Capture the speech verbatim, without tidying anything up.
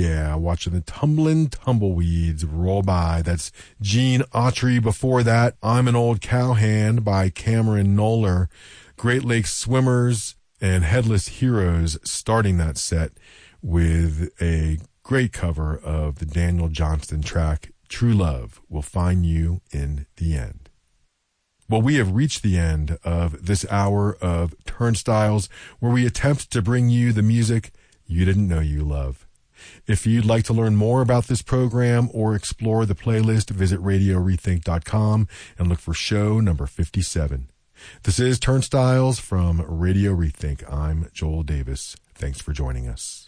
yeah, watching the Tumbling Tumbleweeds roll by. That's Gene Autry. Before that, I'm an Old Cowhand by Cameron Noller. Great Lakes Swimmers and Headless Heroes starting that set with a great cover of the Daniel Johnston track, True Love Will Find You in the End. Well, we have reached the end of this hour of Turnstiles, where we attempt to bring you the music you didn't know you love. If you'd like to learn more about this program or explore the playlist, visit radio rethink dot com and look for show number fifty-seven. This is Turnstiles from Radio Rethink. I'm Joel Davis. Thanks for joining us.